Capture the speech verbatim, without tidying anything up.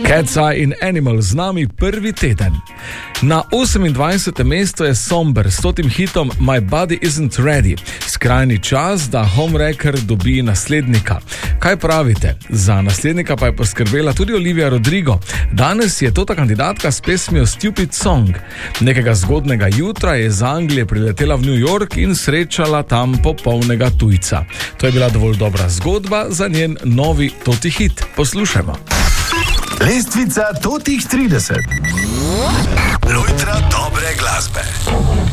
Cat's Eye in Animal z nami prvi teden. Na osemindvajsetem mestu je Somber s totim hitom My Body Isn't Ready. Skrajni čas, da Homewrecker dobi naslednika. Kaj pravite? Za naslednika pa je poskrbela tudi Olivia Rodrigo. Danes je tota kandidatka s pesmijo Stupid Song. Nekega zgodnega jutra je iz Anglije priletela v New York in srečala tam popolnega tujca. To je bila dovolj dobra zgodba za njen novi toti hit. Poslušajmo. Lestvica totih trideset. Lojtra dobre glasbe.